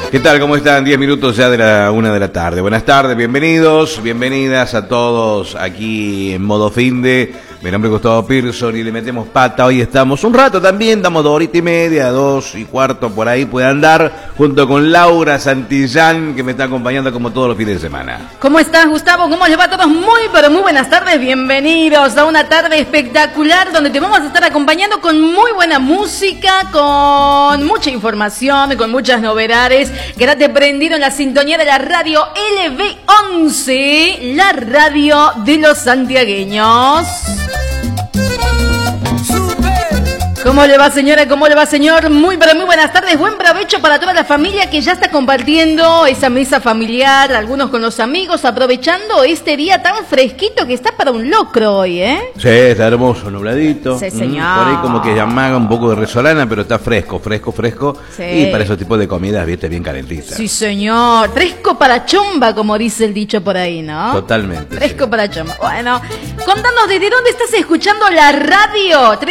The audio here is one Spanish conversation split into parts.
¿Qué tal? ¿Cómo están? 10 minutos ya de la 1 de la tarde. Buenas tardes, bienvenidos, bienvenidas a todos aquí en modo finde. Mi nombre es Gustavo Pearson y le metemos pata. Hoy estamos un rato también, damos 2 horitas y media, 2 y cuarto por ahí puede andar, junto con Laura Santillán, que me está acompañando como todos los fines de semana. ¿Cómo estás, Gustavo? ¿Cómo les va a todos? Muy, pero muy buenas tardes. Bienvenidos a una tarde espectacular donde te vamos a estar acompañando con muy buena música, con mucha información, con muchas novedades. Quédate prendido en la sintonía de la radio LB11, la radio de los santiagueños. ¿Cómo le va, señora? ¿Cómo le va, señor? Muy, pero muy buenas tardes. Buen provecho para toda la familia que ya está compartiendo esa mesa familiar, algunos con los amigos, aprovechando este día tan fresquito que está para un locro hoy, ¿eh? Sí, está hermoso, nubladito. Sí, señor. Por ahí como que llamaga un poco de resolana, pero está fresco. Sí. Y para esos tipos de comidas, viste, bien calentitas. Sí, señor. Fresco para chomba, como dice el dicho por ahí, ¿no? Totalmente. Fresco sí. para chomba. Bueno, contanos desde dónde estás escuchando la radio.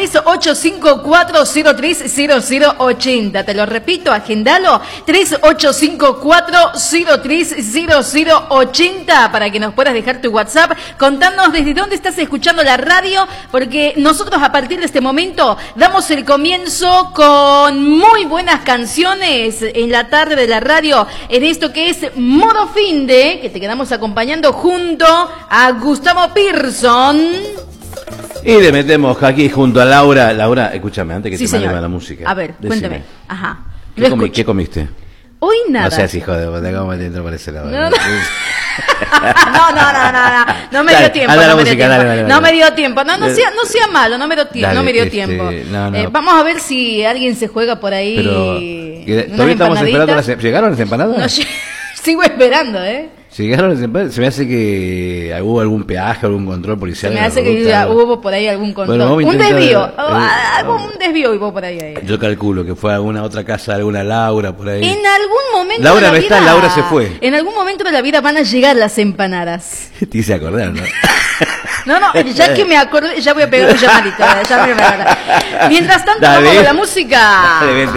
3854030080. Te lo repito, agendalo. 3854030080 para que nos puedas dejar tu WhatsApp. Contanos desde dónde estás escuchando la radio, porque nosotros a partir de este momento damos el comienzo con muy buenas canciones en la tarde de la radio, en esto que es Modo Finde, que te quedamos acompañando junto a Gustavo Pearson. Y le metemos aquí junto a Laura. Laura, escúchame, antes que Sí, te mande señor. la música. A ver, decime, cuéntame. Ajá. ¿Qué comiste? Hoy nada. No seas hijo de... Te acabo metiendo por ese lado. No. No me Dale, dio tiempo. anda la No me dio música, tiempo. dale. No me dio tiempo. No sea malo, no me dio Dale, tiempo. no. Vamos a ver si alguien se juega por ahí. Pero... unas ¿Todavía estamos esperando empanaditas. ¿Llegaron las empanadas? No, sigo esperando, ¿eh? ¿Llegaron las empanadas? Se me hace que hubo algún peaje, algún control policial. Se me en la hace que ruta. hubo por ahí algún control. Bueno, vamos a un intentar- desvío. Un desvío hubo por ahí. Yo calculo que fue a alguna otra casa, alguna Laura por ahí. En algún momento Laura de la no vida, está, Laura se fue. En algún momento de la vida van a llegar las empanadas. Te hice acordar, ¿no? No, ya que me acordé, ya voy a pegar un llamadito. Ya voy a pegar. Mientras tanto, Dale. vamos con la música. Dale, vente.